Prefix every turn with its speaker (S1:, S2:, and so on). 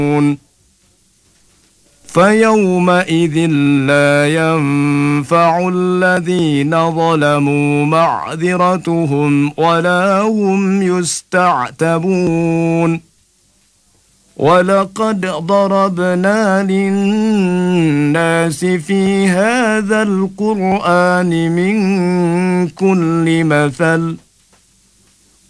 S1: فيومئذ لا ينفع الذين ظلموا معذرتهم ولا هم يستعتبون ولقد ضربنا للناس في هذا القرآن من كل مثل